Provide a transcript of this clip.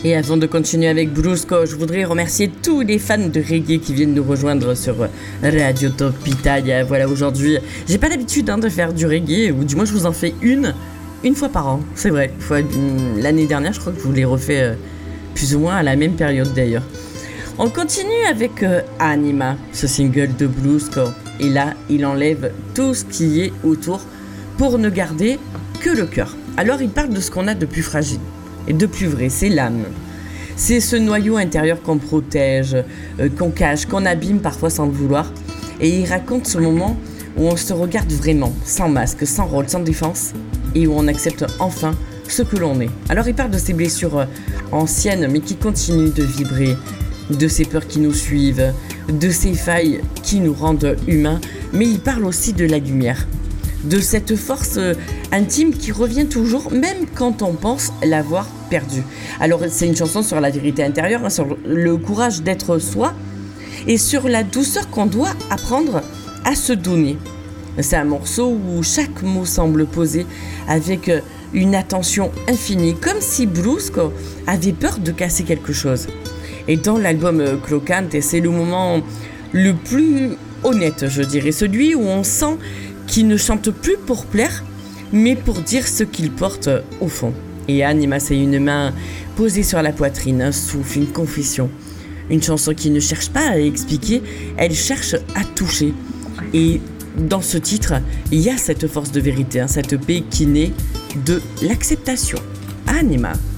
Et avant de continuer avec Brusco, je voudrais remercier tous les fans de reggae qui viennent nous rejoindre sur Radio Top Italia. Voilà, aujourd'hui, j'ai pas l'habitude de faire du reggae, ou du moins je vous en fais une fois par an. C'est vrai, l'année dernière, je crois que je vous l'ai refait plus ou moins à la même période d'ailleurs. On continue avec Anima, ce single de Brusco. Et là, il enlève tout ce qui est autour pour ne garder que le cœur. Alors il parle de ce qu'on a de plus fragile et de plus vrai, c'est l'âme. C'est ce noyau intérieur qu'on protège, qu'on cache, qu'on abîme parfois sans le vouloir. Et il raconte ce moment où on se regarde vraiment, sans masque, sans rôle, sans défense, et où on accepte enfin ce que l'on est. Alors il parle de ces blessures anciennes mais qui continuent de vibrer, de ces peurs qui nous suivent, de ces failles qui nous rendent humains, mais il parle aussi de la lumière, de cette force intime qui revient toujours, même quand on pense l'avoir perdue. Alors c'est une chanson sur la vérité intérieure, sur le courage d'être soi, et sur la douceur qu'on doit apprendre à se donner. C'est un morceau où chaque mot semble posé avec une attention infinie, comme si Brusco avait peur de casser quelque chose. Et dans l'album Clocante, c'est le moment le plus honnête, je dirais, celui où on sent qu'il ne chante plus pour plaire, mais pour dire ce qu'il porte au fond. Et Anima, c'est une main posée sur la poitrine, un souffle, une confession. Une chanson qui ne cherche pas à expliquer, elle cherche à toucher. Et dans ce titre, il y a cette force de vérité, cette paix qui naît de l'acceptation. Anima.